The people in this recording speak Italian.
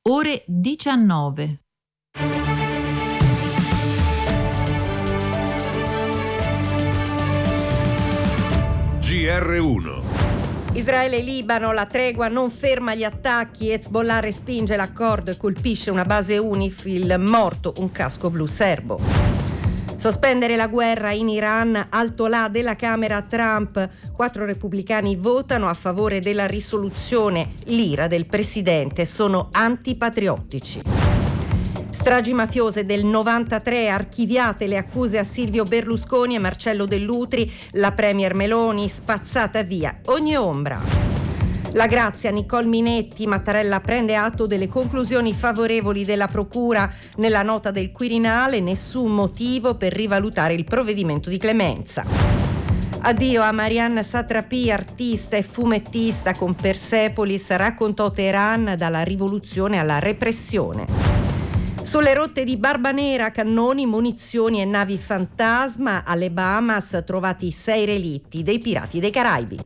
ore 19. GR1. Israele e Libano, la tregua non ferma gli attacchi, Hezbollah respinge l'accordo e colpisce una base UNIFIL, morto un casco blu serbo. Sospendere la guerra in Iran, alto là della Camera Trump, 4 repubblicani votano a favore della risoluzione, l'ira del presidente, sono antipatriottici. Stragi mafiose del 93, archiviate le accuse a Silvio Berlusconi e Marcello Dell'Utri, la premier Meloni spazzata via ogni ombra. La Grazia, Nicole Minetti, Mattarella prende atto delle conclusioni favorevoli della Procura. Nella nota del Quirinale nessun motivo per rivalutare il provvedimento di clemenza. Addio a Marianne Satrapi, artista e fumettista con Persepolis, raccontò Teheran dalla rivoluzione alla repressione. Sulle rotte di Barbanera, cannoni, munizioni e navi fantasma, alle Bahamas trovati 6 relitti dei pirati dei Caraibi.